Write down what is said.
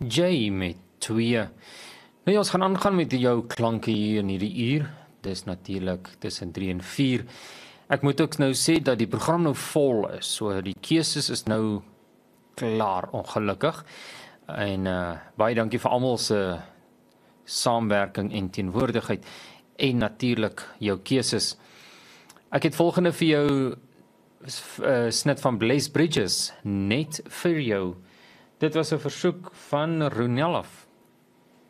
J met 2. Nou ja, ons gaan aangaan met jou klanke hier in hierdie uur. Dis natuurlik tussen 3 en 4. Ek moet ook nou sê dat die program nou vol is. So die keuses is nou klaar, ongelukkig. En baie dankie vir almal se saamwerking en teenwoordigheid en natuurlik jou keuses. Ek het volgende vir jou snit van Bless Bridges, net vir jou. Dit was 'n versoek van Ronelaf.